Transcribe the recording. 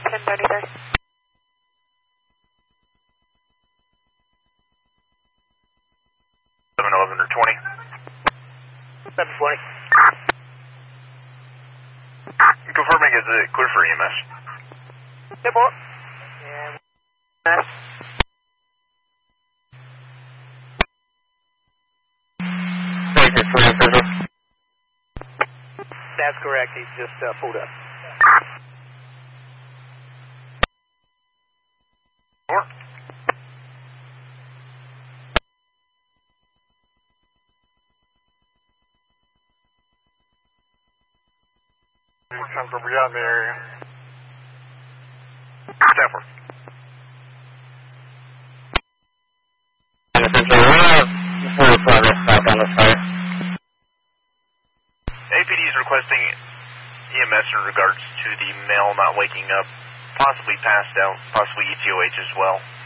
1093. 711 or 20. 720. Confirming is it clear for EMS? Hey, boy. Yes. That's correct. He's just pulled up. Four. Come from beyond the area. Stanford. APD is requesting EMS in regards to the male not waking up, possibly passed out, possibly ETOH as well.